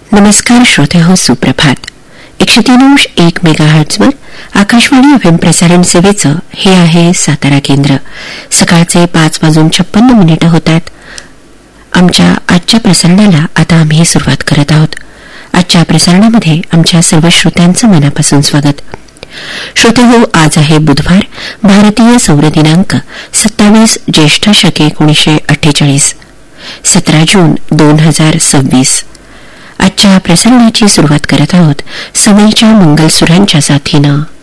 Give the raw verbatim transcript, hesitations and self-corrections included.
नमस्कार श्रोते हो, सुप्रभात. एकशे तीन अंश एक मेगाहर्ट्झवर आकाशवाणी एफएम प्रसारण सेवेचं हे आहे सातारा केंद्र. सकाळचे पाच वाजून छप्पन्न मिनिटं होतात. आमच्या आजच्या प्रसारणाला आता आम्ही सुरुवात करत आहोत. आजच्या प्रसारणामध्ये आमच्या सर्व श्रोत्यांचं मनापासून स्वागत. श्रोते हो, आज आहे बुधवार, भारतीय सौर दिनांक सत्तावीस ज्येष्ठ शके एकोणीसशे अठ्ठेचाळीस, सतरा जून दोन हजार सव्वीस. आजच्या प्रसारणाची सुरुवात करत आहोत समयच्या मंगलसुरांच्या साथीनं.